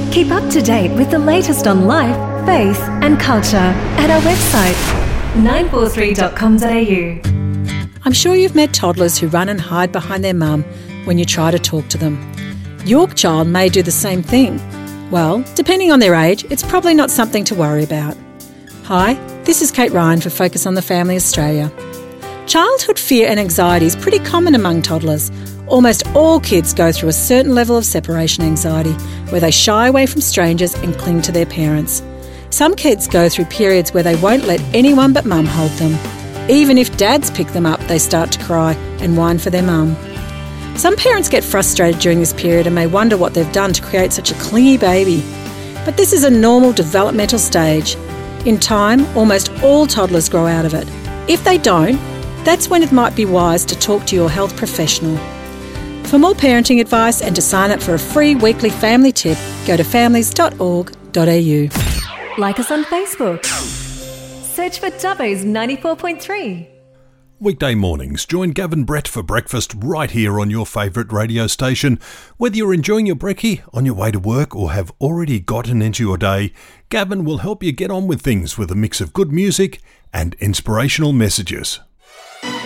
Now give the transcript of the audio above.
Keep up to date with the latest on life, faith and culture at our website 943.com.au. I'm sure you've met toddlers who run and hide behind their mum when you try to talk to them. Your child may do the same thing. Well, depending on their age, it's probably not something to worry about. Hi, this is Kate Ryan for Focus on the Family Australia. Childhood fear and anxiety is pretty common among toddlers. Almost all kids go through a certain level of separation anxiety where they shy away from strangers and cling to their parents. Some kids go through periods where they won't let anyone but mum hold them. Even if dads pick them up, they start to cry and whine for their mum. Some parents get frustrated during this period and may wonder what they've done to create such a clingy baby. But this is a normal developmental stage. In time, almost all toddlers grow out of it. If they don't, that's when it might be wise to talk to your health professional. For more parenting advice and to sign up for a free weekly family tip, go to families.org.au. Like us on Facebook. Search for Dubbo's 94.3. Weekday mornings, join Gavin Brett for breakfast right here on your favourite radio station. Whether you're enjoying your brekkie, on your way to work or have already gotten into your day, Gavin will help you get on with things with a mix of good music and inspirational messages.